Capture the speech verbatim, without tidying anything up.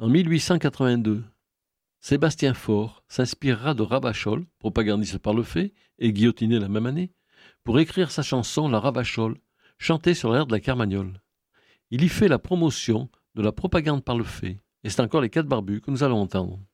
En mille huit cent quatre-vingt-deux, Sébastien Faure s'inspirera de Ravachol, propagandiste par le fait et guillotiné la même année, pour écrire sa chanson La Ravachole, chantée sur l'air de la Carmagnole. Il y fait la promotion de la propagande par le fait, et c'est encore les quatre barbus que nous allons entendre.